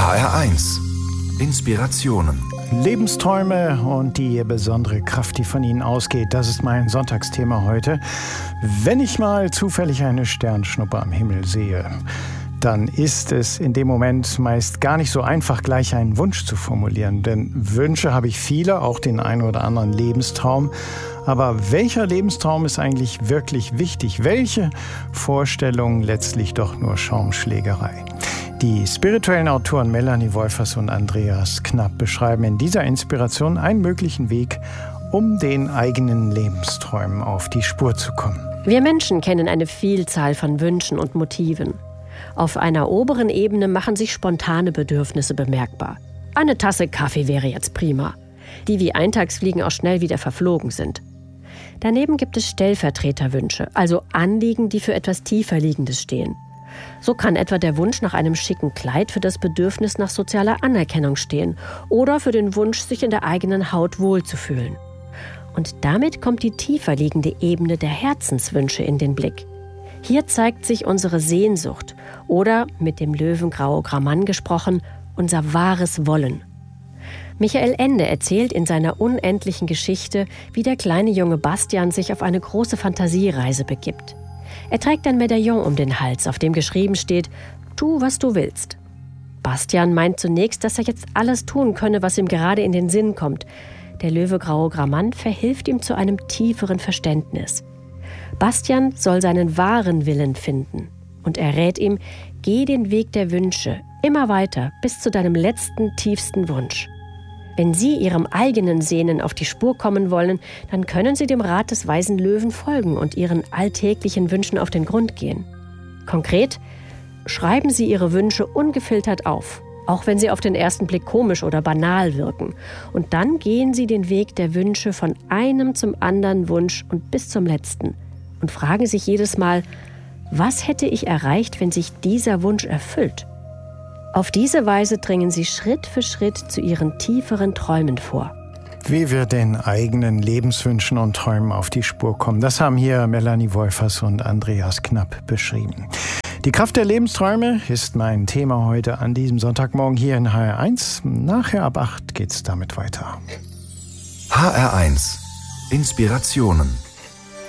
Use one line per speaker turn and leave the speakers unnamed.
HR1 Inspirationen.
Lebensträume und die besondere Kraft, die von ihnen ausgeht, das ist mein Sonntagsthema heute. Wenn ich mal zufällig eine Sternschnuppe am Himmel sehe, dann ist es in dem Moment meist gar nicht so einfach, gleich einen Wunsch zu formulieren. Denn Wünsche habe ich viele, auch den einen oder anderen Lebenstraum. Aber welcher Lebenstraum ist eigentlich wirklich wichtig? Welche Vorstellung letztlich doch nur Schaumschlägerei? Die spirituellen Autoren Melanie Wolfers und Andreas Knapp beschreiben in dieser Inspiration einen möglichen Weg, um den eigenen Lebensträumen auf die Spur zu kommen.
Wir Menschen kennen eine Vielzahl von Wünschen und Motiven. Auf einer oberen Ebene machen sich spontane Bedürfnisse bemerkbar. Eine Tasse Kaffee wäre jetzt prima, die wie Eintagsfliegen auch schnell wieder verflogen sind. Daneben gibt es Stellvertreterwünsche, also Anliegen, die für etwas Tieferliegendes stehen. So kann etwa der Wunsch nach einem schicken Kleid für das Bedürfnis nach sozialer Anerkennung stehen oder für den Wunsch, sich in der eigenen Haut wohlzufühlen. Und damit kommt die tiefer liegende Ebene der Herzenswünsche in den Blick. Hier zeigt sich unsere Sehnsucht oder, mit dem Löwengrau Grammann gesprochen, unser wahres Wollen. Michael Ende erzählt in seiner unendlichen Geschichte, wie der kleine Junge Bastian sich auf eine große Fantasiereise begibt. Er trägt ein Medaillon um den Hals, auf dem geschrieben steht: Tu, was du willst. Bastian meint zunächst, dass er jetzt alles tun könne, was ihm gerade in den Sinn kommt. Der löwegraue Grammann verhilft ihm zu einem tieferen Verständnis. Bastian soll seinen wahren Willen finden und er rät ihm: Geh den Weg der Wünsche, immer weiter, bis zu deinem letzten, tiefsten Wunsch. Wenn Sie Ihrem eigenen Sehnen auf die Spur kommen wollen, dann können Sie dem Rat des weisen Löwen folgen und Ihren alltäglichen Wünschen auf den Grund gehen. Konkret: Schreiben Sie Ihre Wünsche ungefiltert auf, auch wenn sie auf den ersten Blick komisch oder banal wirken. Und dann gehen Sie den Weg der Wünsche von einem zum anderen Wunsch und bis zum letzten und fragen sich jedes Mal: Was hätte ich erreicht, wenn sich dieser Wunsch erfüllt? Auf diese Weise dringen Sie Schritt für Schritt zu Ihren tieferen Träumen vor.
Wie wir den eigenen Lebenswünschen und Träumen auf die Spur kommen, das haben hier Melanie Wolfers und Andreas Knapp beschrieben. Die Kraft der Lebensträume ist mein Thema heute an diesem Sonntagmorgen hier in HR1. Nachher ab 8 geht's damit weiter.
HR1 Inspirationen.